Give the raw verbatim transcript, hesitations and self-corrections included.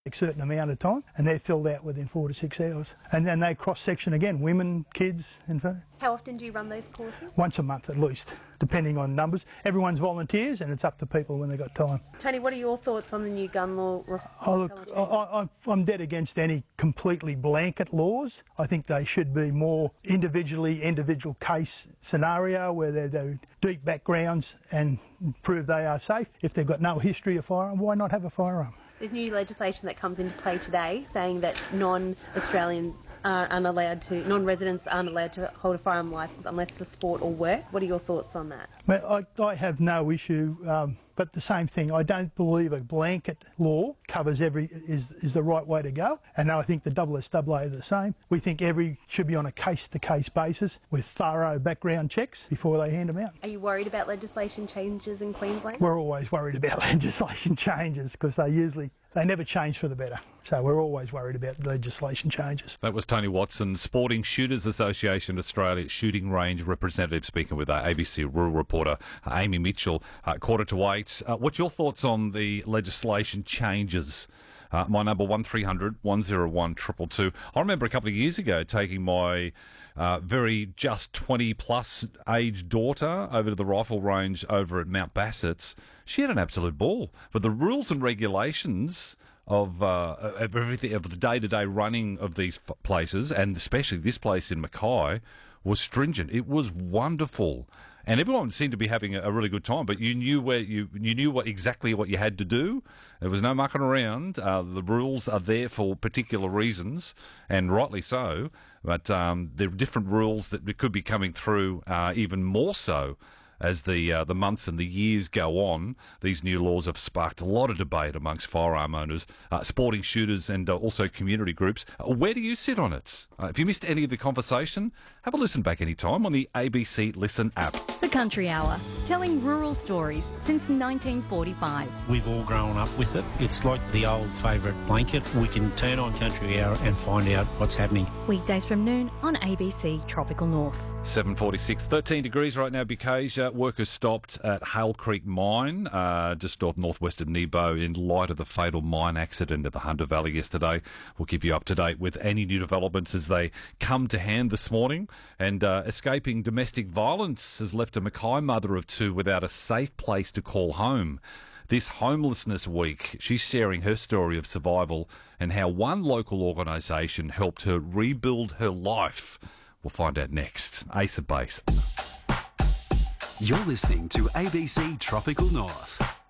a certain amount of time, and they're filled out within four to six hours. And then they cross-section again, women, kids, and how often do you run those courses? Once a month at least, depending on numbers. Everyone's volunteers, and it's up to people when they've got time. Tony, what are your thoughts on the new gun law? Oh, look, I, I, I'm dead against any completely blanket laws. I think they should be more individually, individual case scenario where they're, they're deep backgrounds and prove they are safe. If they've got no history of firearm, why not have a firearm? There's new legislation that comes into play today saying that non-Australians are unallowed to, non-residents aren't allowed to hold a firearm licence unless for sport or work. What are your thoughts on that? Well, I, I have no issue, um, but the same thing, I don't believe a blanket law covers every, is, is the right way to go. And I think the W S A A are the same. We think every should be on a case-to-case basis with thorough background checks before they hand them out. Are you worried about legislation changes in Queensland? We're always worried about legislation changes because they usually, they never change for the better. So we're always worried about legislation changes. That was Tony Watson, Sporting Shooters Association Australia shooting range representative, speaking with our A B C rural reporter uh, Amy Mitchell. Uh, quarter to eight. Uh, what's your thoughts on the legislation changes? Uh, my number one three hundred one oh one two two two. I remember a couple of years ago taking my uh, very just twenty plus age daughter over to the rifle range over at Mount Bassett's. She had an absolute ball. But the rules and regulations of, uh, of everything, of the day-to-day running of these f- places, and especially this place in Mackay, was stringent. It was wonderful. And everyone seemed to be having a really good time, but you knew where you you knew what exactly what you had to do. There was no mucking around. Uh, the rules are there for particular reasons, and rightly so. But um, there are different rules that could be coming through, uh, even more so as the uh, the months and the years go on. These new laws have sparked a lot of debate amongst firearm owners, uh, sporting shooters, and uh, also community groups. Uh, where do you sit on it? Uh, if you missed any of the conversation, have a listen back anytime on the A B C Listen app. The Country Hour, telling rural stories since nineteen forty-five. We've all grown up with it. It's like the old favourite blanket. We can turn on Country Hour and find out what's happening. Weekdays from noon on A B C Tropical North. seven forty-six, thirteen degrees right now, Bukasia. Workers stopped at Hale Creek Mine, uh, just north northwest of Nebo, in light of the fatal mine accident at the Hunter Valley yesterday. We'll keep you up to date with any new developments as they come to hand this morning. And uh, escaping domestic violence has left a Mackay mother of two without a safe place to call home. This Homelessness Week, she's sharing her story of survival and how one local organisation helped her rebuild her life. We'll find out next. Ace of Base. You're listening to A B C Tropical North.